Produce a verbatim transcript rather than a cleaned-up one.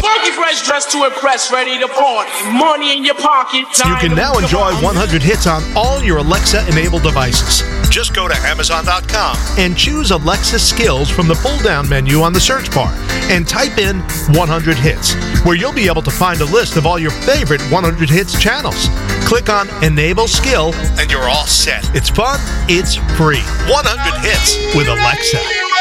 Funky fresh dressed to impress, ready to party. Money in your pocket. You can now enjoy one hundred hits on all your Alexa-enabled devices. Just go to Amazon dot com and choose Alexa Skills from the pull-down menu on the search bar and type in one hundred hits, where you'll be able to find a list of all your favorite one hundred hits channels. Click on Enable Skill and you're all set. It's fun, it's free. one hundred hits with Alexa.